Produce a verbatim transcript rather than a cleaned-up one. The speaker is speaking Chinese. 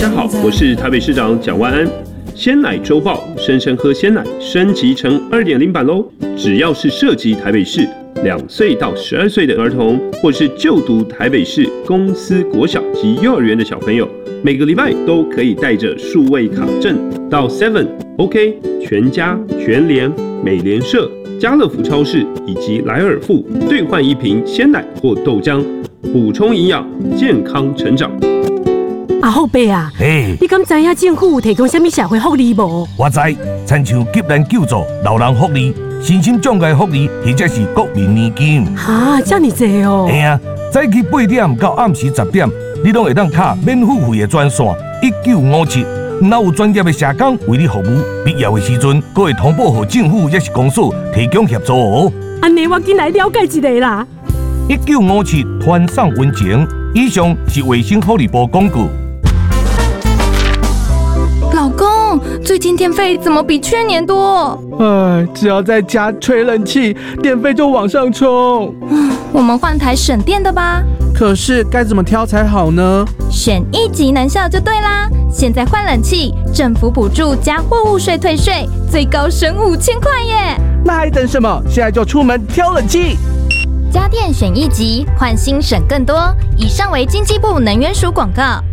家好，我是台北市长蒋万安。鲜奶周报，生生喝鲜奶升级成 二点零 版喽！只要是涉及台北市两岁到十二岁的儿童，或是就读台北市公私国小及幼儿园的小朋友，每个礼拜都可以带着数位卡证到 seven、OK、全家、全联、美联社、家乐福超市以及莱尔富兑换一瓶鲜奶或豆浆，补充营养，健康成长。 阿后伯啊， 嘿， 你敢知影政府有提供什么社会福利无？ 我知，亲像急难救助、老人福利、身心障碍福利，或者是国民年金。 哈，这么多哦！ 嘿啊，早起八点到暗时十点，你拢会当卡免付费的专线一九五七，若有专业的社工为你服务，必要的时阵，阁会通报给政府也是公所提供协助哦。 安尼我紧来了解一下啦。 一九五七团上温情，以上是卫生福利部广告。 老公，最近电费怎么比去年多？ 哎，只要在家吹冷气，电费就往上冲。 我们换台省电的吧。 可是该怎么挑才好呢？ 选一级能效就对啦！现在换冷气，政府补助加货物税退税，最高省五千块耶！ 那还等什么？现在就出门挑冷气。 家电选一级，换新省更多。以上为经济部能源署广告。